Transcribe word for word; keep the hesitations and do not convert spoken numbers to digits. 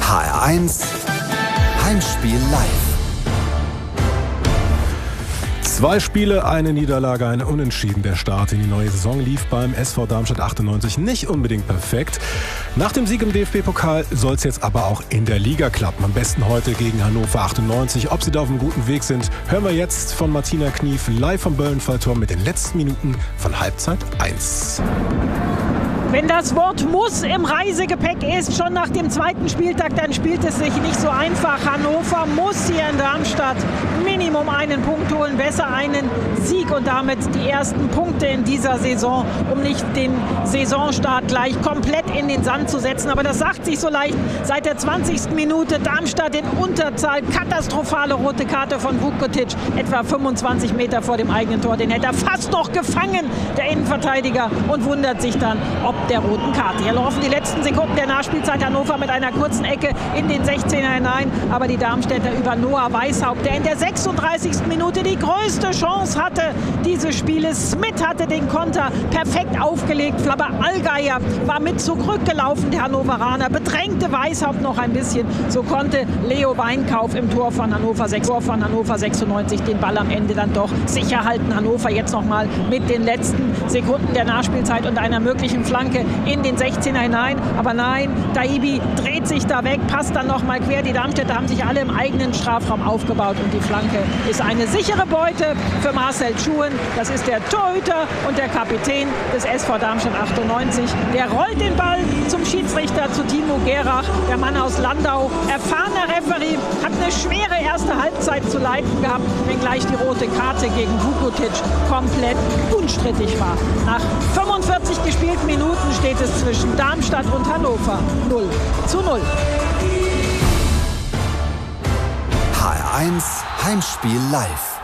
H R eins Heimspiel live. Zwei Spiele, eine Niederlage, eine Unentschieden. Der Start in die neue Saison lief beim S V Darmstadt achtundneunzig nicht unbedingt perfekt. Nach dem Sieg im D F B-Pokal soll es jetzt aber auch in der Liga klappen. Am besten heute gegen Hannover achtundneunzig. Ob sie da auf einem guten Weg sind, hören wir jetzt von Martina Knief live vom Böllenfalltor mit den letzten Minuten von Halbzeit eins. Wenn das Wort muss im Reisegepäck ist, schon nach dem zweiten Spieltag, dann spielt es sich nicht so einfach. Hannover muss hier in Darmstadt Minimum einen Punkt holen, besser einen Sieg und damit die ersten Punkte in dieser Saison, um nicht den Saisonstart gleich komplett in den Sand zu setzen. Aber das sagt sich so leicht seit der zwanzigsten Minute. Darmstadt in Unterzahl, katastrophale rote Karte von Vukotic, etwa fünfundzwanzig Meter vor dem eigenen Tor. Den hätte er fast noch gefangen, der Innenverteidiger, und wundert sich dann, ob der roten Karte. Hier laufen die letzten Sekunden der Nachspielzeit. Hannover mit einer kurzen Ecke in den sechzehner hinein, aber die Darmstädter über Noah Weishaupt, der in der sechsunddreißigsten Minute die größte Chance hatte dieses Spieles. Smith hatte den Konter perfekt aufgelegt. Flabber Allgeier war mit zurückgelaufen. Der Hannoveraner bedrängte Weishaupt noch ein bisschen. So konnte Leo Weinkauf im Tor von Hannover, Tor von Hannover sechsundneunzig den Ball am Ende dann doch sicher halten. Hannover jetzt noch mal mit den letzten Sekunden der Nachspielzeit und einer möglichen Flanke in den sechzehner hinein. Aber nein, Taibi dreht sich da weg, passt dann noch mal quer. Die Darmstädter haben sich alle im eigenen Strafraum aufgebaut und die Flanke ist eine sichere Beute für Marcel Schuhen. Das ist der Torhüter und der Kapitän des S V Darmstadt achtundneunzig. Der rollt den Ball zum Schiedsrichter, zu Timo Gerach, der Mann aus Landau. Erfahrener Referee, hat eine schwere erste Halbzeit zu leiten gehabt, wenngleich die rote Karte gegen Vukotic komplett unstrittig war. Nach fünfundvierzig gespielten Minuten steht es zwischen Darmstadt und Hannover null zu null. H R eins Heimspiel live.